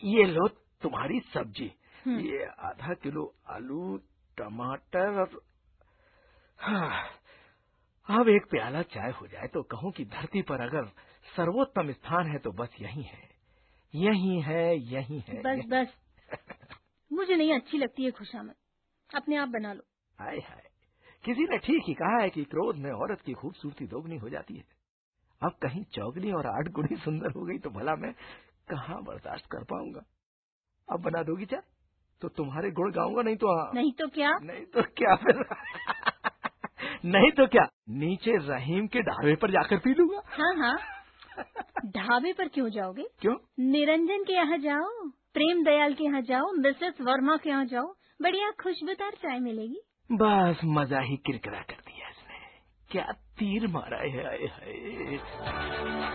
ये लो तुम्हारी सब्जी, ये आधा किलो आलू, टमाटर और हाँ, अब एक प्याला चाय हो जाए तो कहूँ कि धरती पर अगर सर्वोत्तम स्थान है तो बस यही है, यही है, यही है। बस बस मुझे नहीं अच्छी लगती है खुशामद, अपने आप बना लो। हाय हाय, किसी ने ठीक ही कहा है कि क्रोध में औरत की खूबसूरती दोगुनी हो जाती है। अब कहीं चौगनी और 8 गुनी सुंदर हो गई तो भला मैं कहाँ बर्दाश्त कर पाऊंगा। अब बना दोगी चाय तो तुम्हारे गुण गाऊंगा, नहीं तो क्या फिर नहीं तो क्या, नीचे रहीम के ढाबे पर जाकर पी लूंगा। हाँ, ढाबे पर क्यों जाओगे? क्यों? निरंजन के यहाँ जाओ, प्रेम दयाल के यहाँ जाओ, मिसेस वर्मा के यहाँ जाओ, बढ़िया खुशबूदार चाय मिलेगी। बस मजा ही किरकिरा कर दिया इसने, क्या तीर मारा है। हाय हाय।